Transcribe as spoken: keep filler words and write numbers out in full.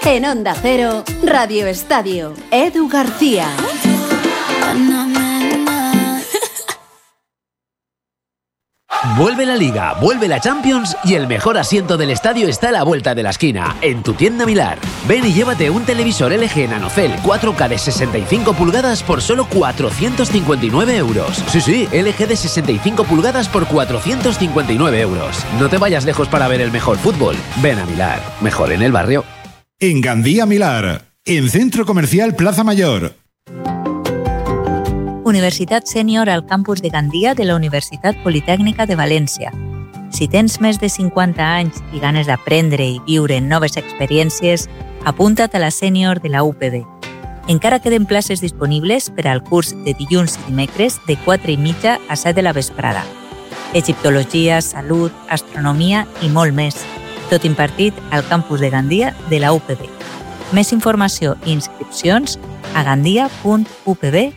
En Onda Cero, Radio Estadio, Edu García. Vuelve la Liga, vuelve la Champions y el mejor asiento del estadio está a la vuelta de la esquina, en tu tienda Milar. Ven y llévate un televisor L G NanoCell cuatro K de sesenta y cinco pulgadas por solo cuatrocientos cincuenta y nueve euros. Sí, sí, L G de sesenta y cinco pulgadas por cuatrocientos cincuenta y nueve euros. No te vayas lejos para ver el mejor fútbol. Ven a Milar, mejor en el barrio. En Gandía Milar, en Centro Comercial Plaza Mayor. Universitat Sènior al campus de Gandia de la Universitat Politècnica de València. Si tens més de cinquanta anys i ganes d'aprendre i viure noves experiències, apunta't a la Sènior de la U P B. Encara queden places disponibles per al curs de dilluns i dimecres de quatre i mitja a set de la vesprada. Egiptologia, salut, astronomia i molt més. Tot impartit al campus de Gandia de la U P B. Més informació i inscripcions a gandia punt u p b